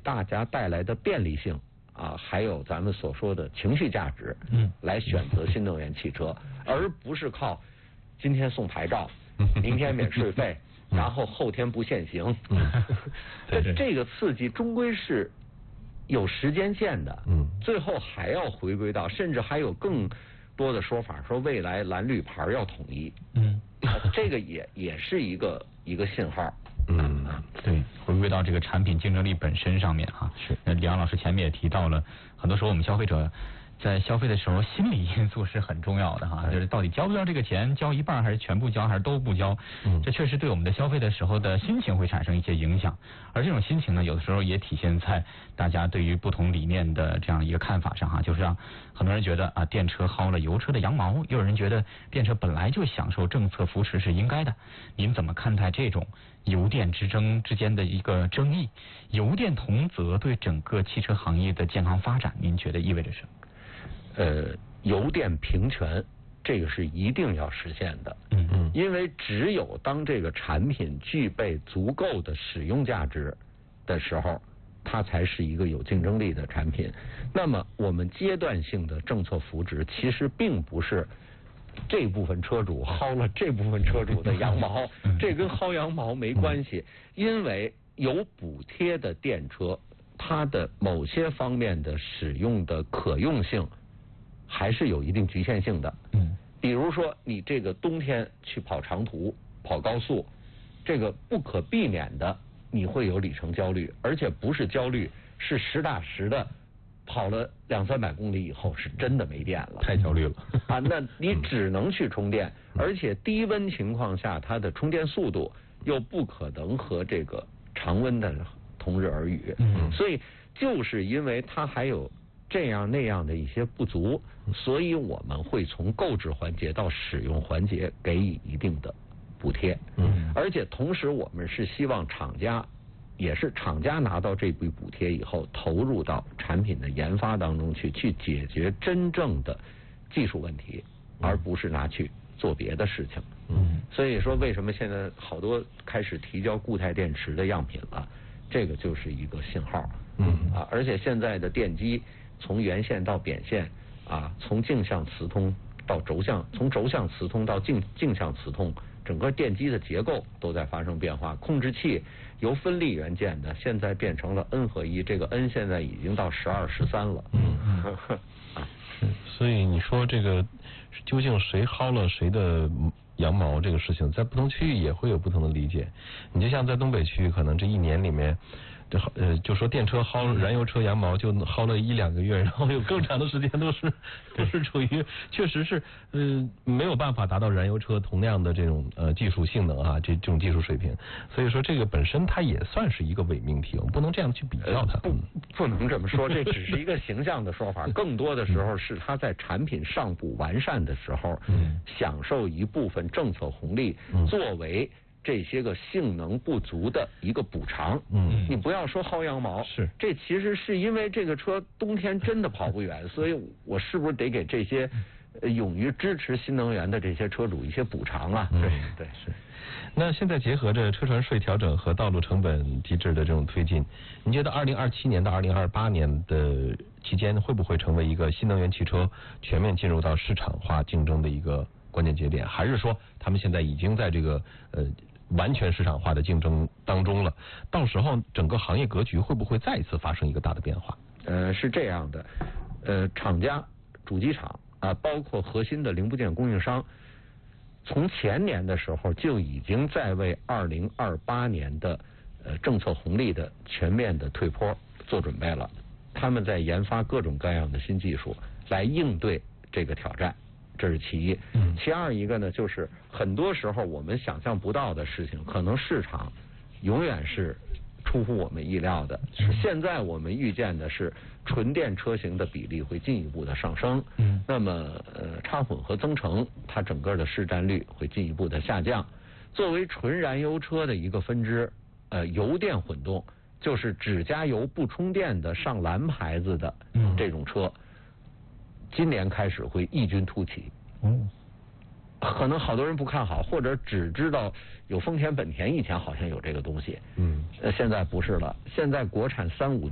大家带来的便利性啊，还有咱们所说的情绪价值，来选择新能源汽车，而不是靠今天送牌照，明天免税费，然后后天不限行。这个刺激终归是有时间线的，最后还要回归到，甚至还有更多的说法，说未来蓝绿牌要统一，这个也是一个信号。 对，回归到这个产品竞争力本身上面哈。是。那李阳老师前面也提到了，很多时候我们消费者在消费的时候，心理因素是很重要的哈，就是到底交不交这个钱，交一半还是全部交，还是都不交，这确实对我们的消费的时候的心情会产生一些影响。而这种心情呢，有的时候也体现在大家对于不同理念的这样一个看法上哈，就是让很多人觉得啊，电车薅了油车的羊毛，又有人觉得电车本来就享受政策扶持是应该的。您怎么看待这种油电之争之间的一个争议？油电同责对整个汽车行业的健康发展，您觉得意味着什么？ 油电平权，这个是一定要实现的。因为只有当这个产品具备足够的使用价值的时候，它才是一个有竞争力的产品。那么我们阶段性的政策扶持，其实并不是这部分车主薅了这部分车主的羊毛，这跟薅羊毛没关系。因为有补贴的电车，它的某些方面的使用的可用性还是有一定局限性的。比如说你这个冬天去跑长途、跑高速，这个不可避免的你会有里程焦虑，而且不是焦虑，是实打实的跑了200-300公里以后是真的没电了， 太焦虑了啊！那你只能去充电，而且低温情况下它的充电速度又不可能和这个常温的同日而语。所以就是因为它还有这样那样的一些不足，所以我们会从购置环节到使用环节给予一定的补贴。而且同时我们是希望厂家拿到这笔补贴以后，投入到产品的研发当中去解决真正的技术问题，而不是拿去做别的事情。所以说为什么现在好多开始提交固态电池的样品了，这个就是一个信号。而且现在的电机从原线到扁线啊，从径向磁通到轴向，从轴向磁通到径向磁通，整个电机的结构都在发生变化。控制器由分立元件的，现在变成了 N 合一，这个 N 现在已经到12、13了。 所以你说这个究竟谁薅了谁的羊毛这个事情，在不同区域也会有不同的理解。你就像在东北区域，可能这一年里面就说电车薅燃油车羊毛就薅了1-2个月，然后有更长的时间都是处于确实是没有办法达到燃油车同样的这种技术性能啊，这种技术水平。所以说这个本身它也算是一个伪命题，我们不能这样去比较它。 不能这么说，这只是一个形象的说法，更多的时候是它在产品尚不完善的时候，享受一部分政策红利，作为这些个性能不足的一个补偿。你不要说薅羊毛， 是这其实是因为这个车冬天真的跑不远，所以我是不是得给这些勇于支持新能源的这些车主一些补偿啊？对是。那现在结合着车船税调整和道路成本机制的这种推进，您觉得2027年到2028年的期间会不会成为一个新能源汽车全面进入到市场化竞争的一个关键节点？还是说他们现在已经在这个完全市场化的竞争当中了？到时候整个行业格局会不会再一次发生一个大的变化？ 是这样的，厂家、主机厂啊，包括核心的零部件供应商，从前年的时候就已经在为2028年的政策红利的全面的退坡做准备了。他们在研发各种各样的新技术来应对这个挑战，这是其一。其二一个呢，就是很多时候我们想象不到的事情，可能市场永远是出乎我们意料的。现在我们预见的是纯电车型的比例会进一步的上升，那么插混合增程它整个的市占率会进一步的下降。作为纯燃油车的一个分支，油电混动就是只加油不充电的上蓝牌子的这种车，今年开始会异军突起。可能好多人不看好，或者只知道有丰田、本田以前好像有这个东西，现在不是了。现在国产35